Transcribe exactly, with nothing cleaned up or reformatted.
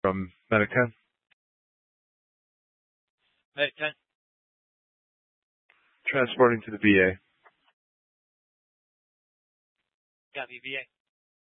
from Medic ten. Medic ten. Transporting to the V A. Copy, V A.